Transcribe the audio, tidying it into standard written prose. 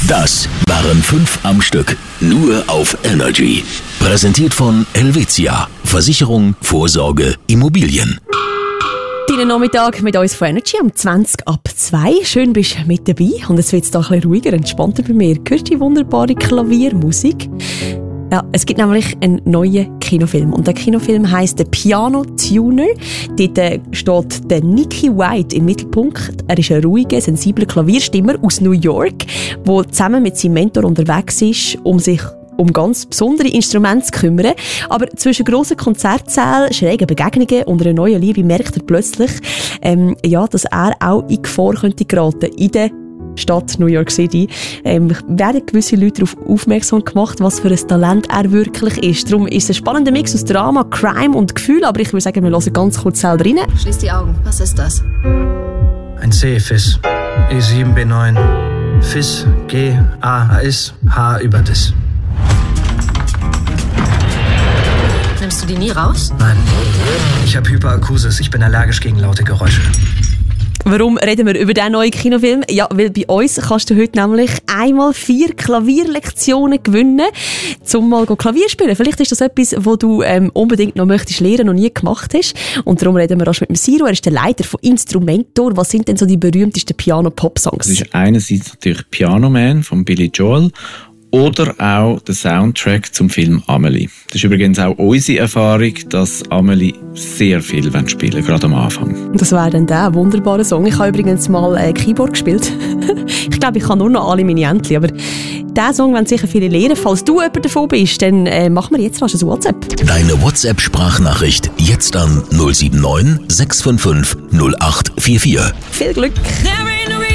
Das waren 5 am Stück, nur auf Energy. Präsentiert von Helvetia. Versicherung, Vorsorge, Immobilien. Deinen Nachmittag mit uns von Energy um 1:20. Schön bist du mit dabei. Und es wird jetzt ein bisschen ruhiger, entspannter bei mir. Hörst du die wunderbare Klaviermusik? Ja, es gibt nämlich einen neuen Kinofilm. Und der Kinofilm heisst «Der Piano Tuner». Dort steht der Nicky White im Mittelpunkt. Er ist ein ruhiger, sensibler Klavierstimmer aus New York, der zusammen mit seinem Mentor unterwegs ist, um sich um ganz besondere Instrumente zu kümmern. Aber zwischen grossen Konzertsälen, schrägen Begegnungen und einer neuen Liebe merkt er plötzlich, dass er auch in Gefahr könnte geraten in der Stadt New York City. Werden gewisse Leute darauf aufmerksam gemacht, was für ein Talent er wirklich ist. Darum ist es ein spannender Mix aus Drama, Crime und Gefühl, aber ich würde sagen, wir hören ganz kurz selber rein. Schließ die Augen. Was ist das? Ein C, Fis. E7, B9. Fis, G, A, Is, H über Dis. Nimmst du die nie raus? Nein. Ich habe Hyperakusis. Ich bin allergisch gegen laute Geräusche. Warum reden wir über diesen neuen Kinofilm? Ja, weil bei uns kannst du heute nämlich einmal 4 Klavierlektionen gewinnen, um mal Klavier spielen. Vielleicht ist das etwas, was du unbedingt noch möchtest lernen und nie gemacht hast. Und darum reden wir rasch mit dem Siro. Er ist der Leiter von Instrumentor. Was sind denn so die berühmtesten Piano-Pop-Songs? Das ist einerseits natürlich Piano Man von Billy Joel oder auch der Soundtrack zum Film Amelie. Das ist übrigens auch unsere Erfahrung, dass Amelie sehr viel spielen will, gerade am Anfang. Das wäre dann der wunderbare Song. Ich habe übrigens mal Keyboard gespielt. Ich glaube, ich kann nur noch alle meine Entchen, aber diesen Song wollen sicher viele lernen. Falls du jemand davon bist, dann machen wir jetzt rasch ein WhatsApp. Deine WhatsApp-Sprachnachricht jetzt an 079 655 0844. Viel Glück!